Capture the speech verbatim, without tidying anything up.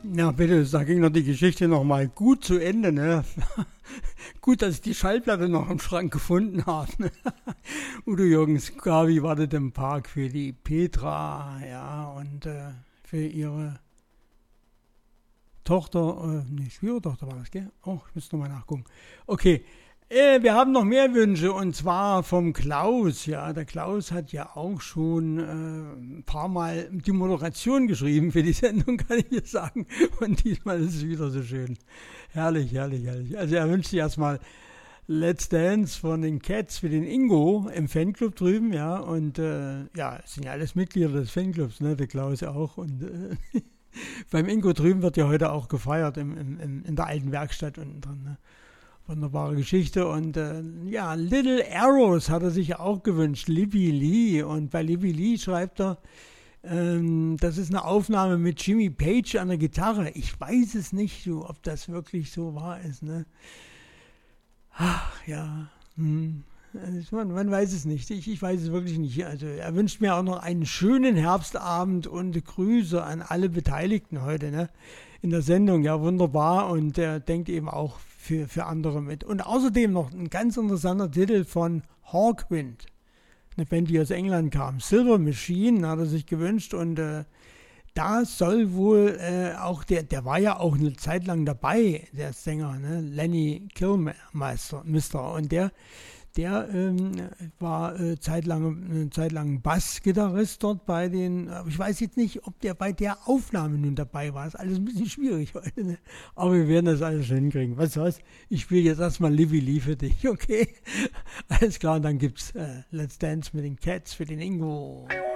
Na bitte, da ging noch die Geschichte noch mal gut zu Ende, ne? Gut, dass ich die Schallplatte noch im Schrank gefunden habe. Ne? Udo Jürgens, Gabi wartet im Park für die Petra, ja, und äh, für ihre Tochter, äh, nee, Schwiegertochter war das, gell? Oh, ich muss nochmal nachgucken. Okay, äh, wir haben noch mehr Wünsche, und zwar vom Klaus, ja, der Klaus hat ja auch schon äh, ein paar Mal die Moderation geschrieben für die Sendung, kann ich jetzt sagen, und diesmal ist es wieder so schön. Herrlich, herrlich, herrlich. Also er wünscht sich erstmal Let's Dance von den Cats für den Ingo im Fanclub drüben, ja, und äh, ja, es sind ja alles Mitglieder des Fanclubs, ne, der Klaus auch, und äh, beim Ingo drüben wird ja heute auch gefeiert im, im, im, in der alten Werkstatt unten drin, ne. Wunderbare Geschichte. Und äh, ja, Little Arrows hat er sich ja auch gewünscht, Libby Lee, und bei Libby Lee schreibt er, ähm, das ist eine Aufnahme mit Jimmy Page an der Gitarre. Ich weiß es nicht, so, ob das wirklich so wahr ist, ne? Ach, ja, hm. Also man, man weiß es nicht, ich, ich weiß es wirklich nicht. Also er wünscht mir auch noch einen schönen Herbstabend und Grüße an alle Beteiligten heute, ne, in der Sendung. Ja, wunderbar, und er denkt eben auch für, für andere mit. Und außerdem noch ein ganz interessanter Titel von Hawkwind, eine Band, die aus England kam. Silver Machine hat er sich gewünscht, und äh, da soll wohl äh, auch, der, der war ja auch eine Zeit lang dabei, der Sänger, ne, Lenny Kilmister, Mister, und der Der ähm, war äh, zeitlang, eine Zeit lang Bassgitarrist dort bei den, aber ich weiß jetzt nicht, ob der bei der Aufnahme nun dabei war. Ist alles ein bisschen schwierig heute, ne? Aber wir werden das alles schon hinkriegen. Weißt du was? Ich spiele jetzt erstmal Livy Lee für dich, okay? Alles klar, und dann gibt's äh, Let's Dance mit den Cats für den Ingo.